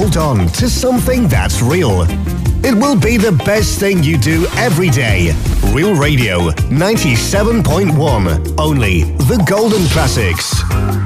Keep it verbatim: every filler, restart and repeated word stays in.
hold on to something that's real. It will be the best thing you do every day. Real Radio ninety-seven point one. Only the golden classics.